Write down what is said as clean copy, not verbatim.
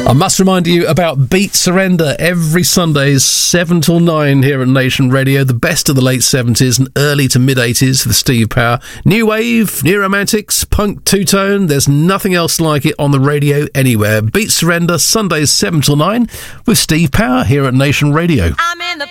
I must remind you about Beat Surrender every Sundays 7 till 9 here at Nation Radio. The best of the late 70s and early to mid 80s with Steve Power. New wave, new romantics, punk two-tone. There's nothing else like it on the radio anywhere. Beat Surrender Sundays 7 till 9 with Steve Power here at Nation Radio. I'm in the